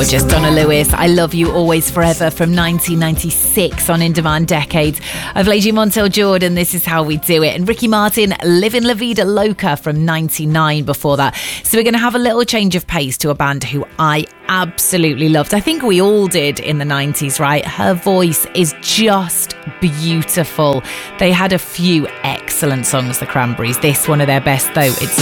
Gorgeous. Donna Lewis, I Love You Always Forever from 1996 on In Demand Decades. I've played you Montel Jordan, This Is How We Do It. And Ricky Martin, Livin' La Vida Loca from 99 before that. So we're going to have a little change of pace to a band who I absolutely loved. I think we all did in the 90s, right? Her voice is just beautiful. They had a few excellent songs, the Cranberries. This one of their best though. It's